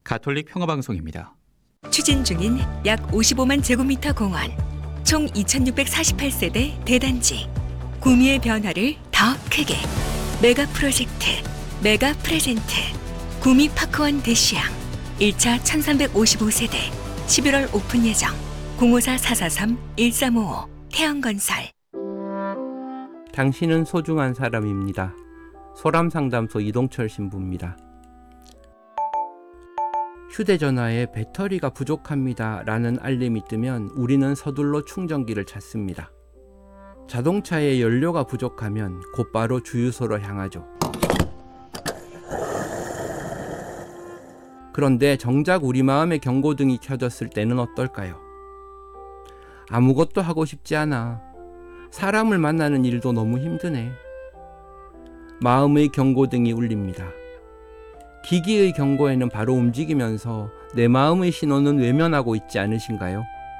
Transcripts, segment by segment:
가톨릭 평화방송입니다. 추진 중인 약 55만 제곱미터 공원, 총 2648세대 대단지, 구미의 변화를 더 크게. 메가 프로젝트, 메가 프레젠트, 구미 파크원 대시양 1차 1355세대 11월 오픈 예정. 054-443-1355 태양건설. 당신은 소중한 사람입니다. 소람상담소 이동철 신부입니다. 휴대전화에 배터리가 부족합니다 라는 알림이 뜨면 우리는 서둘러 충전기를 찾습니다. 자동차에 연료가 부족하면 곧바로 주유소로 향하죠. 그런데 정작 우리 마음의 경고등이 켜졌을 때는 어떨까요? 아무것도 하고 싶지 않아. 사람을 만나는 일도 너무 힘드네. 마음의 경고등이 울립니다. 기기의 경고에는 바로 움직이면서 내 마음의 신호는 외면하고 있지 않으신가요?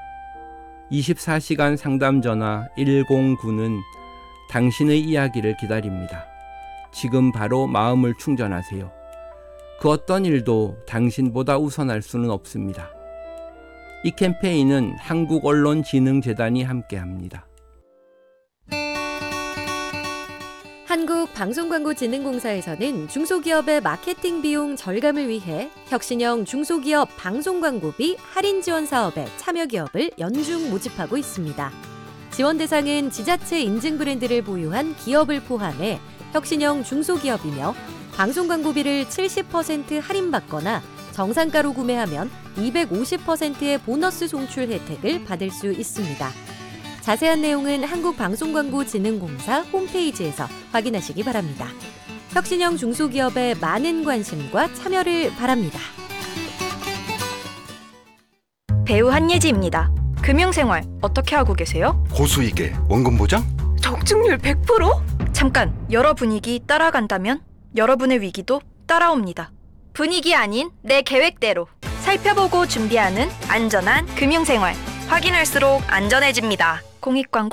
24시간 상담 전화 109는 당신의 이야기를 기다립니다. 지금 바로 마음을 충전하세요. 그 어떤 일도 당신보다 우선할 수는 없습니다. 이 캠페인은 한국언론진흥재단이 함께합니다. 한국방송광고진흥공사에서는 중소기업의 마케팅 비용 절감을 위해 혁신형 중소기업 방송광고비 할인 지원 사업에 참여 기업을 연중 모집하고 있습니다. 지원 대상은 지자체 인증 브랜드를 보유한 기업을 포함해 혁신형 중소기업이며 방송광고비를 70% 할인받거나 정상가로 구매하면 250%의 보너스 송출 혜택을 받을 수 있습니다. 자세한 내용은 한국방송광고진흥공사 홈페이지에서 확인하시기 바랍니다. 혁신형 중소기업의 많은 관심과 참여를 바랍니다. 배우 한예지입니다. 금융생활 어떻게 하고 계세요? 고수익에 원금 보장? 적중률 100%? 잠깐, 여러 분위기 따라간다면 여러분의 위기도 따라옵니다. 분위기 아닌 내 계획대로 살펴보고 준비하는 안전한 금융생활. 확인할수록 안전해집니다. 공익광고